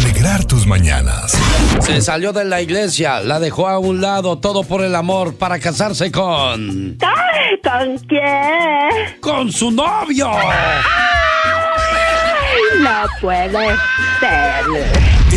alegrar tus mañanas. Se salió de la iglesia, la dejó a un lado, todo por el amor, para casarse con... ¡Ay! ¿Con quién? ¡Con su novio! ¡Ay! No puede ser.